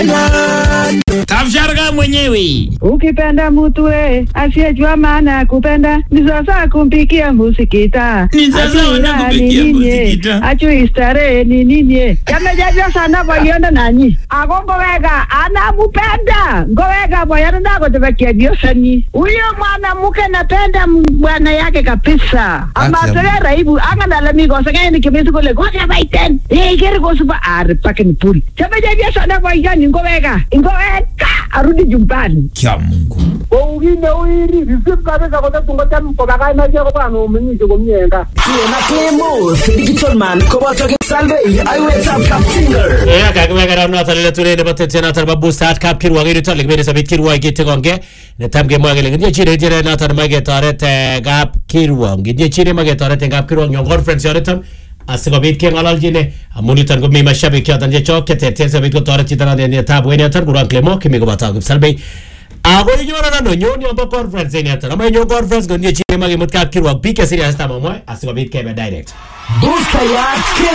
Kamsharga mwenyewe. Ukipenda mtu asiyejua maana ya kupenda ni sasa kumpikia musikita. Ni sasa unakupikia musikita. Achu istare ni nini? Yamejaja sana boyona nani. Agongo wega anamupenda. Ngowega boyana nako tebekia biosani. Huyo mwanamke napenda bwana yake kabisa. Ama tolera hivi anga nalamigo sasa nikimisi kule ngoja baiten. Kere gosuba pakin pool. Yamejaja sana boyani ngowega. Arudi jumbani. Kia Mungu. Ungine uiri visip kabisa kwa tungoja mpaka na jia kwa mwenyewe kwa myenga. Na Kemo Digital Man kwa toke salve I wake up cap singer. Kagwega na tale tule ne batete na tarba boost cap kirwa giri tole gbe sabit kirwa gite gonge ne tamge magele ngi chire jire na tar mage tarete gap kirwa ngi chire mage tarete gap kirwa ngi conference yoretam asigobit ke ngalaljine amunitan go mi mashabiki atan je choke tete sabit ko tarete tana ne tabu ne tar guran klemo kimi go bata gib salbe ago nyora na no nyoni amba conference ne atan ama nyo conference go ngi chire mage mut gap kirwa bike serious tamamo asigobit ke be direct Boost ya